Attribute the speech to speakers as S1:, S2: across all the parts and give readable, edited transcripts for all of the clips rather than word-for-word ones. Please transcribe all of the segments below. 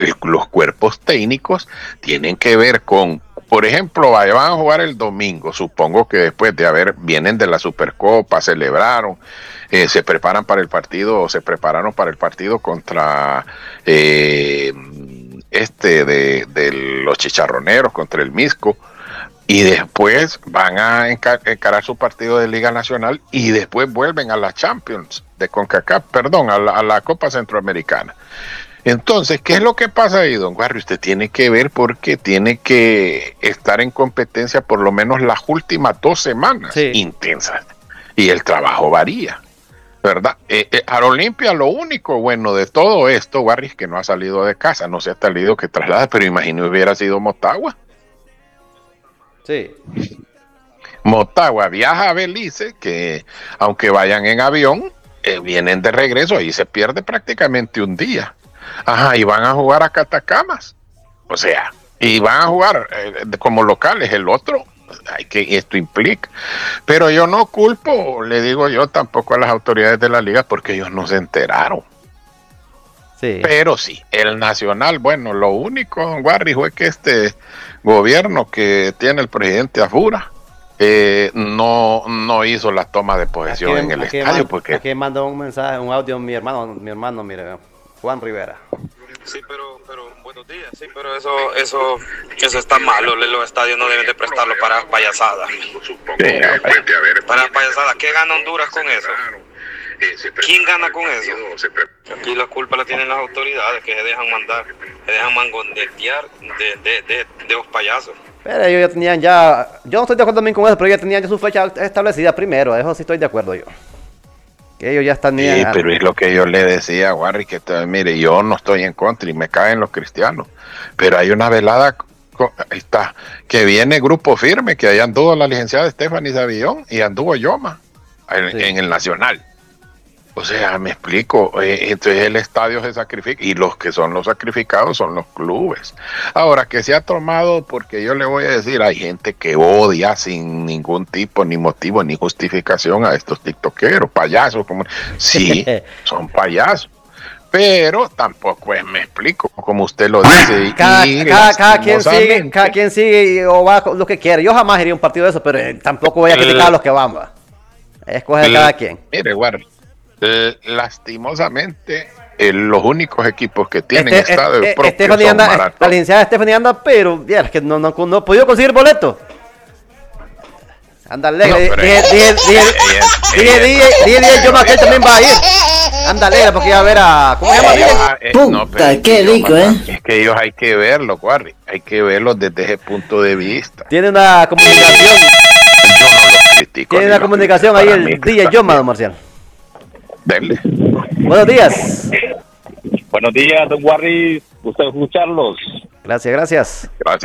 S1: los cuerpos técnicos tienen que ver con, por ejemplo, van a jugar el domingo, supongo que después de vienen de la Supercopa, celebraron, se preparan para el partido, se prepararon para el partido contra de los Chicharroneros, contra el Misco, y después van a encarar su partido de Liga Nacional y después vuelven a la Champions de CONCACAF, perdón, a la Copa Centroamericana. Entonces, ¿qué es lo que pasa ahí, don Warri? Usted tiene que ver porque tiene que estar en competencia por lo menos las últimas 2 semanas intensas. Y el trabajo varía, ¿verdad? A Olimpia lo único bueno de todo esto, Warri, es que no ha salido de casa, no se ha tenido que trasladar, pero imagino hubiera sido Motagua.
S2: Sí.
S1: Motagua viaja a Belice, que aunque vayan en avión, vienen de regreso, ahí se pierde prácticamente un día. Ajá, y van a jugar a Catacamas, o sea, y van a jugar como locales, el otro, esto implica, pero yo no culpo, le digo yo tampoco a las autoridades de la liga porque ellos no se enteraron. Sí. Pero sí, el Nacional, bueno, lo único, don Warri, fue que este gobierno que tiene el presidente Afura no hizo la toma de posesión en el estadio. Porque
S2: aquí mandó un mensaje, un audio mi hermano, mire, Juan Rivera.
S3: Sí, pero buenos días, sí, pero eso está malo, los estadios no deben de prestarlo para payasadas. Para payasadas, ¿qué gana Honduras con eso? ¿Quién gana con eso? Aquí la culpa la tienen las autoridades que se dejan mangondetear de los payasos.
S2: Pero ellos ya tenían yo no estoy de acuerdo también con eso, pero ellos tenían ya su fecha establecida primero, eso sí estoy de acuerdo yo. Que ellos ya están
S1: bien. Sí, pero es lo que yo le decía a Warri, que mire, yo no estoy en contra y me caen los cristianos, pero hay una velada, ahí está, que viene Grupo Firme, que ahí anduvo la licenciada Stephanie Savillón y anduvo Yoma en el Nacional. O sea, me explico, entonces el estadio se sacrifica y los que son los sacrificados son los clubes. Ahora, que se ha tomado, porque yo le voy a decir, hay gente que odia sin ningún tipo, ni motivo, ni justificación a estos tiktokeros, payasos, como sí, son payasos. Pero tampoco es, me explico, como usted lo dice.
S2: Cada quien sigue o va lo que quiere. Yo jamás iría a un partido de eso, pero tampoco voy a criticar a los que van. Escoge cada quien.
S1: Mire, Warri. Lastimosamente, los únicos equipos que tienen estadio propio son Maratón.
S2: La licenciada Stephanie anda, pero ya, es que no he podido conseguir boleto. Anda alegre. Dije yo Maquel también va a ir. Anda alegre porque iba a ver a... ¿Cómo se llama?
S4: Puta, qué rico,
S1: Es que ellos hay que verlos, Warri. Hay que verlos desde ese punto de vista.
S2: Tiene una comunicación.
S1: Yo no los critico.
S2: Tiene una comunicación ahí el DJ Yoma, don Marcial.
S1: Dele.
S2: Buenos días.
S5: Buenos días, don Warri. Gusto escucharlos.
S2: Gracias.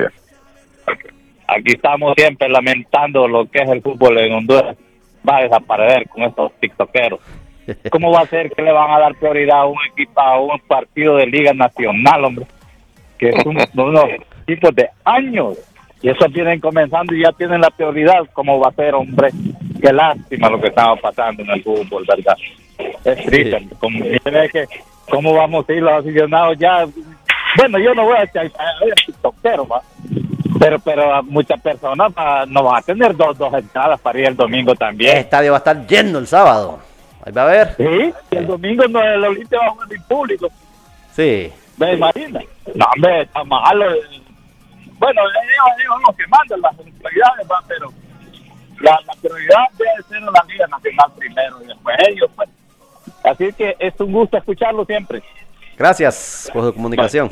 S5: Aquí estamos siempre lamentando lo que es el fútbol en Honduras. Va a desaparecer con estos tiktokeros. ¿Cómo va a ser que le van a dar prioridad a un equipo, a un partido de Liga Nacional, hombre? Que es unos equipos de años. Y eso vienen comenzando y ya tienen la prioridad. ¿Cómo va a ser, hombre? Qué lástima lo que estaba pasando en el fútbol, ¿verdad? Es triste. Sí. ¿Cómo vamos a ir los aficionados ya? Bueno, yo no voy a echar tiktokero, ¿va? Pero muchas personas no van a tener dos entradas para ir el domingo también.
S2: El estadio va a estar lleno el sábado. Ahí va a ver.
S5: Sí, el domingo no, el Olimpia va a jugar sin público.
S2: Sí.
S5: ¿Me imaginas? No, hombre, está malo. Bueno, ellos son los que mandan las prioridades, ¿va? Pero la prioridad debe ser la Liga Nacional primero y después ellos, pues. Así que es un gusto escucharlo siempre.
S2: Gracias por su comunicación.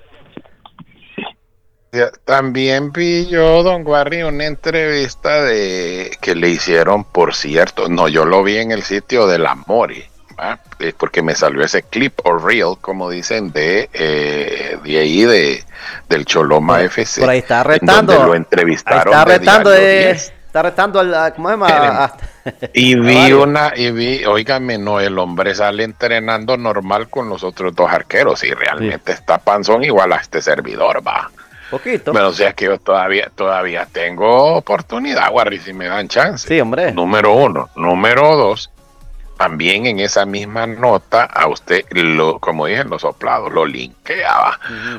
S1: También vi yo, don Warri, una entrevista que le hicieron, por cierto, no, yo lo vi en el sitio de la Mori, porque me salió ese clip o reel, como dicen, de ahí del Choloma FC.
S2: Por ahí está retando.
S1: Donde lo entrevistaron.
S2: Está retando al, ¿cómo se llama?
S1: Y vi, óigame, no, el hombre sale entrenando normal con los otros 2 arqueros y realmente está panzón igual a este servidor, va.
S2: Poquito.
S1: Pero o sea que yo todavía tengo oportunidad, Warri, si me dan chance.
S2: Sí, hombre.
S1: Número 1. Número 2, también en esa misma nota a usted, como dije, los soplados, lo linkeaba.